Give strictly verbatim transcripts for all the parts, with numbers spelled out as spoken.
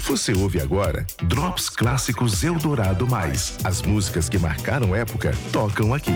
Você ouve agora Drops Clássicos Eldorado Mais. As músicas que marcaram época tocam aqui.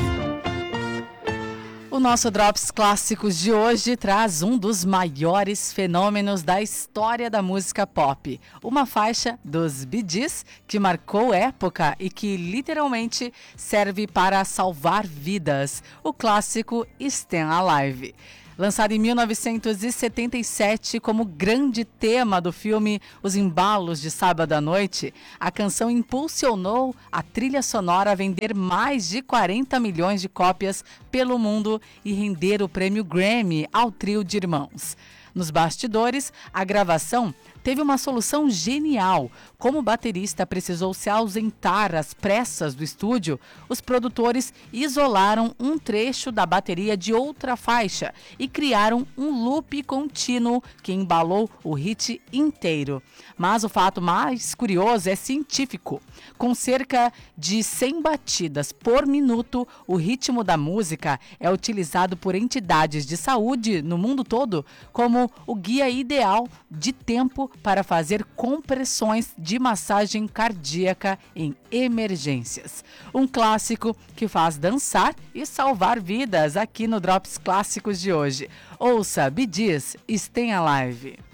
O nosso Drops Clássicos de hoje traz um dos maiores fenômenos da história da música pop. Uma faixa dos Bee Gees que marcou época e que literalmente serve para salvar vidas. O clássico Stayin' Alive. Lançado em mil novecentos e setenta e sete como grande tema do filme Os Embalos de Sábado à Noite, a canção impulsionou a trilha sonora a vender mais de quarenta milhões de cópias pelo mundo e render o prêmio Grammy ao trio de irmãos. Nos bastidores, a gravação teve uma solução genial. Como o baterista precisou se ausentar às pressas do estúdio, os produtores isolaram um trecho da bateria de outra faixa e criaram um loop contínuo que embalou o hit inteiro. Mas o fato mais curioso é científico. Com cerca de cem batidas por minuto, o ritmo da música é utilizado por entidades de saúde no mundo todo como o guia ideal de tempo para fazer compressões de massagem cardíaca em emergências. Um clássico que faz dançar e salvar vidas aqui no Drops Clássicos de hoje. Ouça Bee Gees, Stayin' Alive.